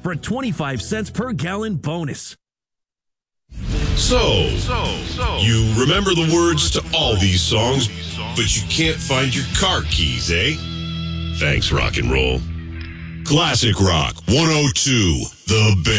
for a 25 cents per gallon bonus. So, you remember the words to all these songs, but you can't find your car keys, eh? Thanks, rock and roll. Classic Rock 102, The Bear.